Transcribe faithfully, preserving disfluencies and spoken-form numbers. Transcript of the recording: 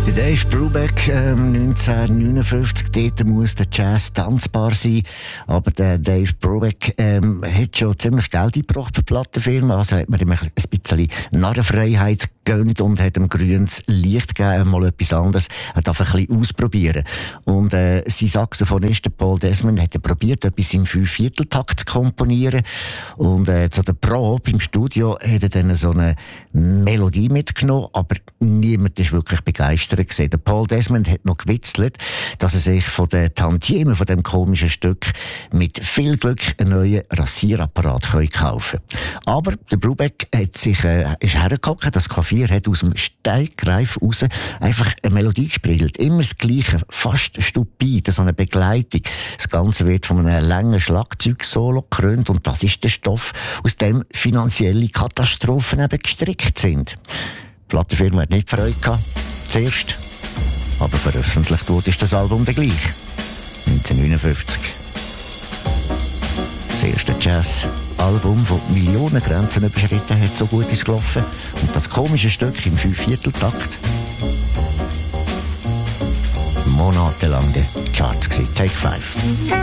Dave Brubeck, ähm, neunzehnhundertneunundfünfzig, dort muss der Jazz tanzbar sein. Aber der Dave Brubeck ähm, hat schon ziemlich Geld eingebracht für die Plattenfirma. Also hat man ihm ein bisschen Narrenfreiheit gegönnt und hat ihm grünes Licht gegeben, mal etwas anderes. Er darf ein bisschen ausprobieren. Und äh, sein Saxophonist Paul Desmond hat probiert, etwas im Fünfvierteltakt zu komponieren. Und äh, zu der Probe im Studio hat er dann so eine Melodie mitgenommen, aber niemand ist wirklich begeistert gewesen. Der Paul Desmond hat noch gewitzelt, dass er sich von den Tantiemen von dem komischen Stück mit viel Glück einen neuen Rasierapparat kaufen kann. Aber der Brubeck hat sich, äh, ist hergehockt, das Klavier hat aus dem Steigreif raus einfach eine Melodie gespielt. Immer das Gleiche, fast stupide, so eine Begleitung. Das Ganze wird von einem langen Schlagzeugsolo gekrönt und das ist der Stoff, aus dem finanzielle Katastrophen eben gestrickt sind. Die Plattenfirma hat nicht Freude gehabt, zuerst, aber veröffentlicht wurde das Album dann gleich. neunzehnhundertneunundfünfzig. Das erste Jazz-Album, das Millionengrenzen überschritten hat, so gut ist gelaufen. Und das komische Stück im Fünfvierteltakt. Monatelang in den Charts gewesen. Take Five.